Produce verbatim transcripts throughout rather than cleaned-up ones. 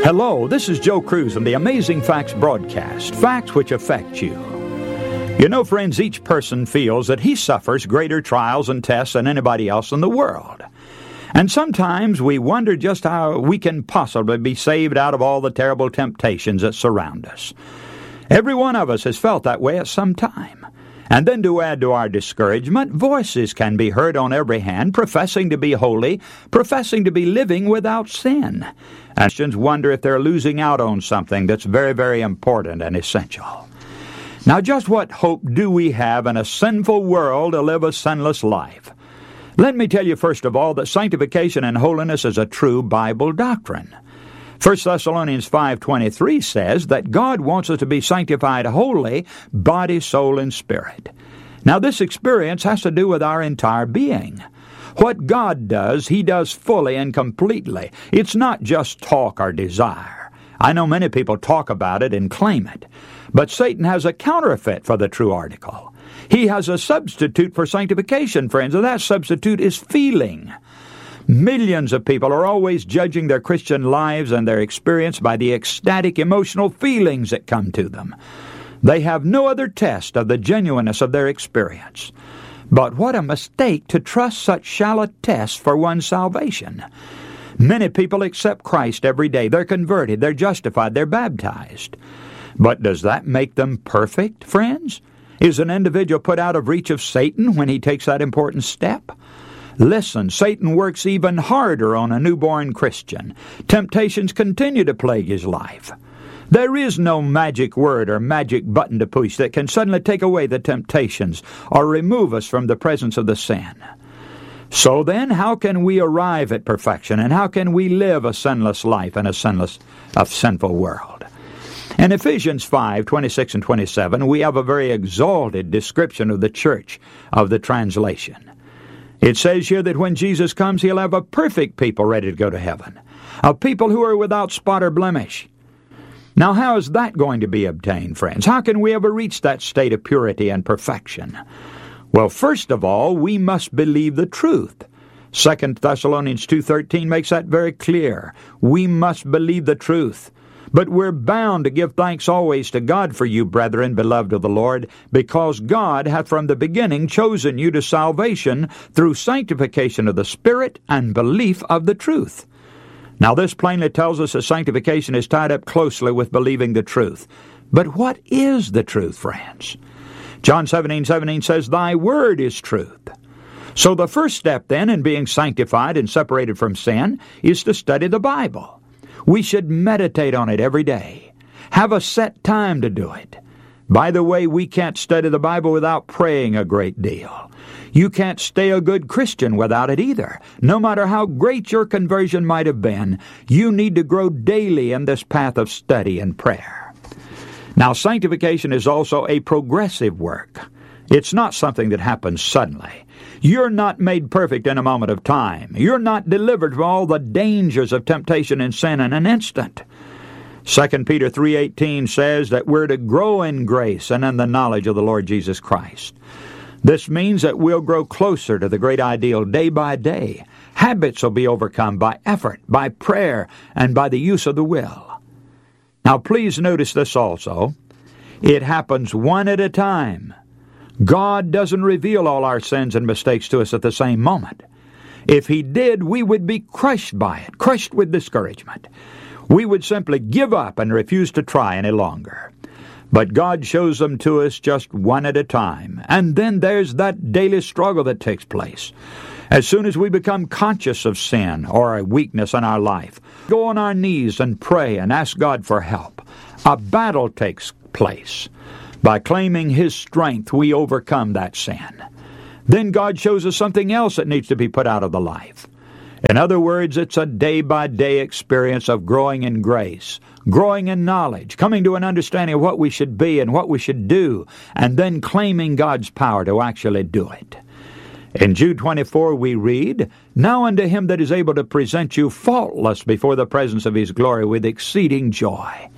Hello, this is Joe Cruz from the Amazing Facts broadcast, facts which affect you. You know, friends, each person feels that he suffers greater trials and tests than anybody else in the world. And sometimes we wonder just how we can possibly be saved out of all the terrible temptations that surround us. Every one of us has felt that way at some time. And then to add to our discouragement, voices can be heard on every hand professing to be holy, professing to be living without sin. And Christians wonder if they're losing out on something that's very, very important and essential. Now, just what hope do we have in a sinful world to live a sinless life? Let me tell you first of all that sanctification and holiness is a true Bible doctrine. First Thessalonians five twenty-three says that God wants us to be sanctified wholly, body, soul, and spirit. Now, this experience has to do with our entire being. What God does, He does fully and completely. It's not just talk or desire. I know many people talk about it and claim it, but Satan has a counterfeit for the true article. He has a substitute for sanctification, friends, and that substitute is feeling. Millions of people are always judging their Christian lives and their experience by the ecstatic emotional feelings that come to them. They have no other test of the genuineness of their experience. But what a mistake to trust such shallow tests for one's salvation. Many people accept Christ every day. They're converted, they're justified, they're baptized. But does that make them perfect, friends? Is an individual put out of reach of Satan when he takes that important step? Listen, Satan works even harder on a newborn Christian. Temptations continue to plague his life. There is no magic word or magic button to push that can suddenly take away the temptations or remove us from the presence of the sin. So then, how can we arrive at perfection, and how can we live a sinless life in a sinless, a sinful world? In Ephesians five twenty-six and twenty-seven, we have a very exalted description of the church of the translation. It says here that when Jesus comes, He'll have a perfect people ready to go to heaven, a people who are without spot or blemish. Now, how is that going to be obtained, friends? How can we ever reach that state of purity and perfection? Well, first of all, we must believe the truth. Second Thessalonians two thirteen makes that very clear. We must believe the truth. But we're bound to give thanks always to God for you, brethren, beloved of the Lord, because God hath from the beginning chosen you to salvation through sanctification of the Spirit and belief of the truth. Now, this plainly tells us that sanctification is tied up closely with believing the truth. But what is the truth, friends? John seventeen seventeen says, Thy word is truth. So the first step, then, in being sanctified and separated from sin is to study the Bible. We should meditate on it every day. Have a set time to do it. By the way, we can't study the Bible without praying a great deal. You can't stay a good Christian without it either. No matter how great your conversion might have been, you need to grow daily in this path of study and prayer. Now, sanctification is also a progressive work. It's not something that happens suddenly. You're not made perfect in a moment of time. You're not delivered from all the dangers of temptation and sin in an instant. Second Peter three eighteen says that we're to grow in grace and in the knowledge of the Lord Jesus Christ. This means that we'll grow closer to the great ideal day by day. Habits will be overcome by effort, by prayer, and by the use of the will. Now, please notice this also. It happens one at a time. God doesn't reveal all our sins and mistakes to us at the same moment. If He did, we would be crushed by it, crushed with discouragement. We would simply give up and refuse to try any longer. But God shows them to us just one at a time. And then there's that daily struggle that takes place. As soon as we become conscious of sin or a weakness in our life, go on our knees and pray and ask God for help. A battle takes place. By claiming His strength, we overcome that sin. Then God shows us something else that needs to be put out of the life. In other words, it's a day-by-day experience of growing in grace, growing in knowledge, coming to an understanding of what we should be and what we should do, and then claiming God's power to actually do it. In Jude twenty-four we read, Now unto Him that is able to present you faultless before the presence of His glory with exceeding joy.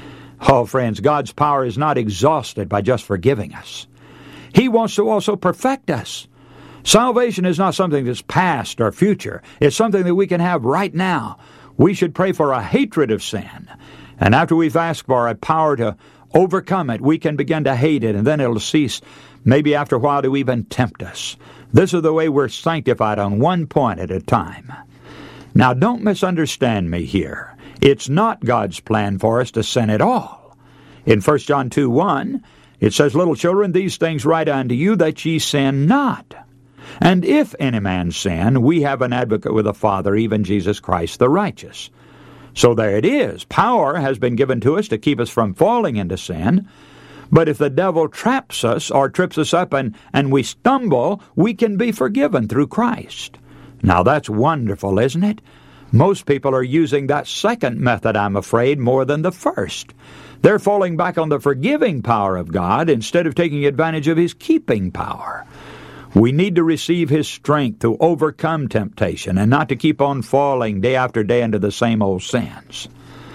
Oh, friends, God's power is not exhausted by just forgiving us. He wants to also perfect us. Salvation is not something that's past or future. It's something that we can have right now. we should pray for a hatred of sin. And after we've asked for a power to overcome it, we can begin to hate it, and then it'll cease, maybe after a while, to even tempt us. This is the way we're sanctified, on one point at a time. Now, don't misunderstand me here. It's not God's plan for us to sin at all. In First John two one, it says, "Little children, these things write unto you, that ye sin not. And if any man sin, we have an advocate with the Father, even Jesus Christ the righteous." So there it is. Power has been given to us to keep us from falling into sin. But if the devil traps us or trips us up and, and we stumble, we can be forgiven through Christ. Now that's wonderful, isn't it? Most people are using that second method, I'm afraid, more than the first. They're falling back on the forgiving power of God instead of taking advantage of His keeping power. We need to receive His strength to overcome temptation and not to keep on falling day after day into the same old sins.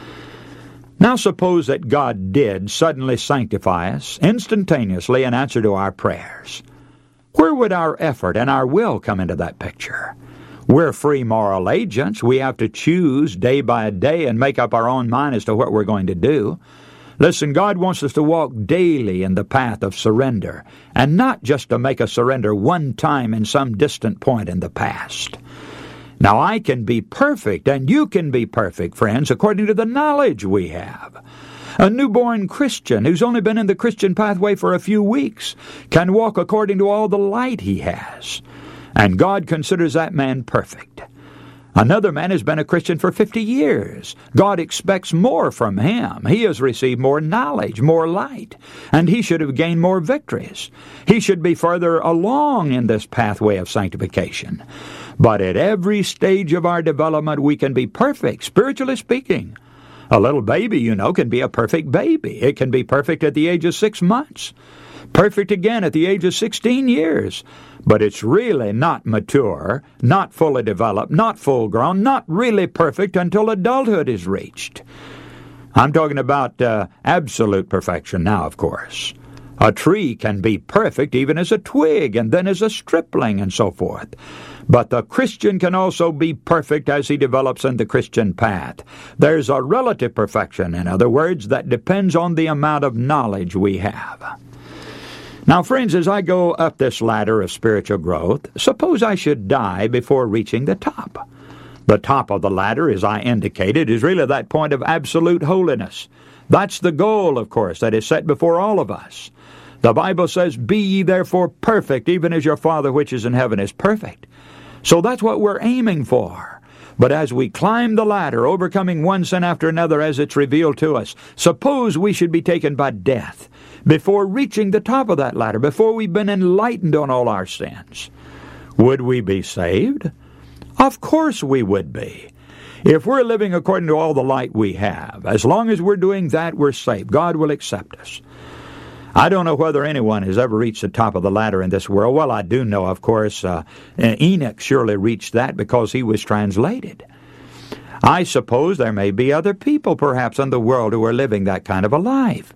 Now suppose that God did suddenly sanctify us instantaneously in answer to our prayers. Where would our effort and our will come into that picture? We're free moral agents. We have to choose day by day and make up our own mind as to what we're going to do. Listen, God wants us to walk daily in the path of surrender, and not just to make a surrender one time in some distant point in the past. Now, I can be perfect, and you can be perfect, friends, according to the knowledge we have. A newborn Christian who's only been in the Christian pathway for a few weeks can walk according to all the light he has. And God considers that man perfect. Another man has been a Christian for fifty years. God expects more from him. He has received more knowledge, more light, and he should have gained more victories. He should be further along in this pathway of sanctification. But at every stage of our development, we can be perfect, spiritually speaking. A little baby, you know, can be a perfect baby. It can be perfect at the age of six months. Perfect again at the age of sixteen years. But it's really not mature, not fully developed, not full-grown, not really perfect until adulthood is reached. I'm talking about uh, absolute perfection now, of course. A tree can be perfect even as a twig and then as a stripling and so forth. But the Christian can also be perfect as he develops in the Christian path. There's a relative perfection, in other words, that depends on the amount of knowledge we have. Now, friends, as I go up this ladder of spiritual growth, suppose I should die before reaching the top. The top of the ladder, as I indicated, is really that point of absolute holiness. That's the goal, of course, that is set before all of us. The Bible says, "Be ye therefore perfect, even as your Father which is in heaven is perfect." So that's what we're aiming for. But as we climb the ladder, overcoming one sin after another as it's revealed to us, suppose we should be taken by death before reaching the top of that ladder, before we've been enlightened on all our sins. Would we be saved? Of course we would be. If we're living according to all the light we have, as long as we're doing that, we're saved. God will accept us. I don't know whether anyone has ever reached the top of the ladder in this world. Well, I do know, of course, uh, Enoch surely reached that because he was translated. I suppose there may be other people, perhaps, in the world who are living that kind of a life.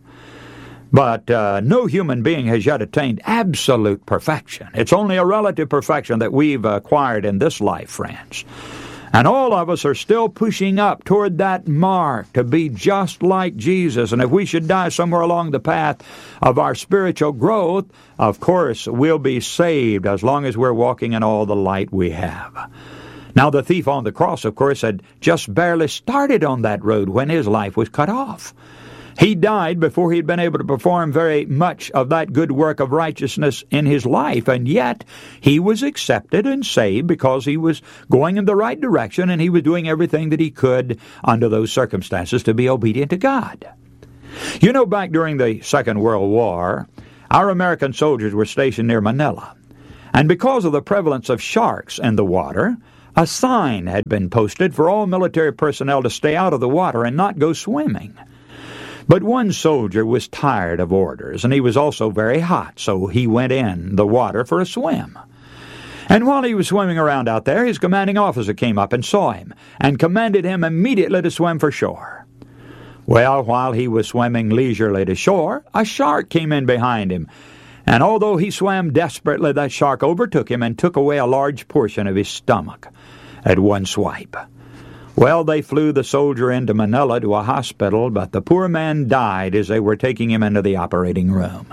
But uh, no human being has yet attained absolute perfection. It's only a relative perfection that we've acquired in this life, friends. And all of us are still pushing up toward that mark to be just like Jesus. And if we should die somewhere along the path of our spiritual growth, of course, we'll be saved as long as we're walking in all the light we have. Now, the thief on the cross, of course, had just barely started on that road when his life was cut off. He died before he'd been able to perform very much of that good work of righteousness in his life, and yet he was accepted and saved because he was going in the right direction and he was doing everything that he could under those circumstances to be obedient to God. You know, back during the Second World War, our American soldiers were stationed near Manila, and because of the prevalence of sharks in the water, a sign had been posted for all military personnel to stay out of the water and not go swimming. But one soldier was tired of orders, and he was also very hot, so he went in the water for a swim. And while he was swimming around out there, his commanding officer came up and saw him, and commanded him immediately to swim for shore. Well, while he was swimming leisurely to shore, a shark came in behind him, and although he swam desperately, that shark overtook him and took away a large portion of his stomach at one swipe. Well, they flew the soldier into Manila to a hospital, but the poor man died as they were taking him into the operating room.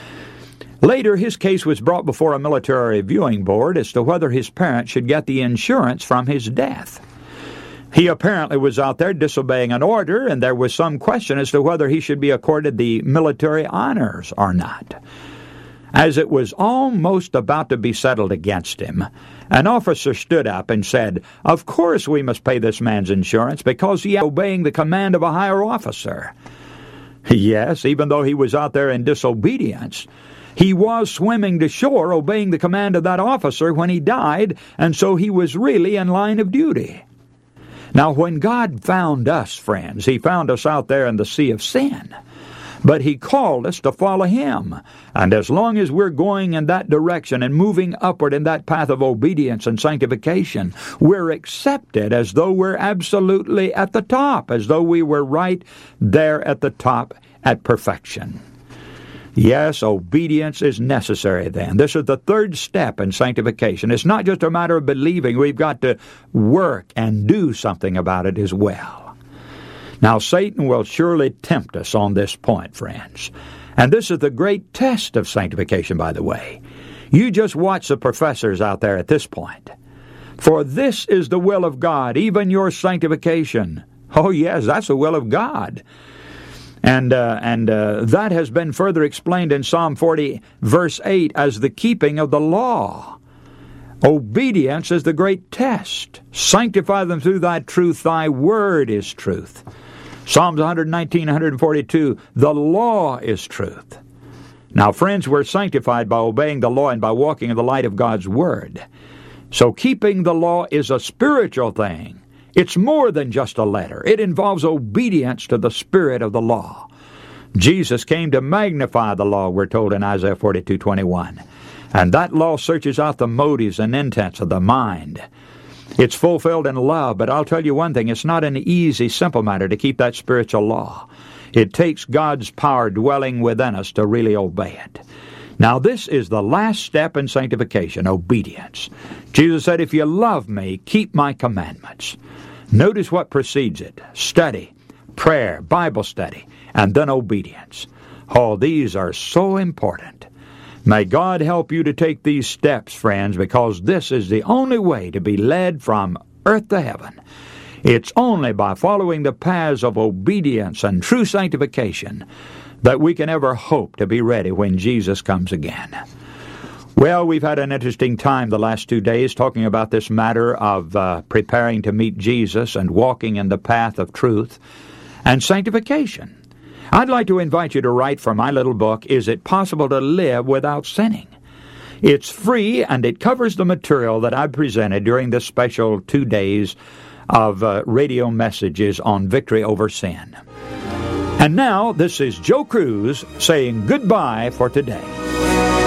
Later, his case was brought before a military reviewing board as to whether his parents should get the insurance from his death. He apparently was out there disobeying an order, and there was some question as to whether he should be accorded the military honors or not. As it was almost about to be settled against him, an officer stood up and said, "Of course we must pay this man's insurance because he is obeying the command of a higher officer." Yes, even though he was out there in disobedience, he was swimming to shore obeying the command of that officer when he died, and so he was really in line of duty. Now, when God found us, friends, He found us out there in the sea of sin. But He called us to follow Him. And as long as we're going in that direction and moving upward in that path of obedience and sanctification, we're accepted as though we're absolutely at the top, as though we were right there at the top at perfection. Yes, obedience is necessary then. This is the third step in sanctification. It's not just a matter of believing. We've got to work and do something about it as well. Now, Satan will surely tempt us on this point, friends. And this is the great test of sanctification, by the way. You just watch the professors out there at this point. For this is the will of God, even your sanctification. Oh, yes, that's the will of God. And uh, and uh, that has been further explained in Psalm forty, verse eight, as the keeping of the law. Obedience is the great test. Sanctify them through thy truth. Thy word is truth. Psalms one nineteen, one forty-two, the law is truth. Now, friends, we're sanctified by obeying the law and by walking in the light of God's word. So keeping the law is a spiritual thing. It's more than just a letter. It involves obedience to the spirit of the law. Jesus came to magnify the law, we're told in Isaiah forty-two, twenty-one. And that law searches out the motives and intents of the mind. It's fulfilled in love, but I'll tell you one thing, it's not an easy, simple matter to keep that spiritual law. It takes God's power dwelling within us to really obey it. Now, this is the last step in sanctification, obedience. Jesus said, if you love me, keep my commandments. Notice what precedes it. Study, prayer, Bible study, and then obedience. Oh, these are so important. May God help you to take these steps, friends, because this is the only way to be led from earth to heaven. It's only by following the paths of obedience and true sanctification that we can ever hope to be ready when Jesus comes again. Well, we've had an interesting time the last two days talking about this matter of uh, preparing to meet Jesus and walking in the path of truth and sanctification. I'd like to invite you to write for my little book, Is It Possible to Live Without Sinning? It's free, and it covers the material that I've presented during this special two days of uh, radio messages on victory over sin. And now, this is Joe Cruz saying goodbye for today.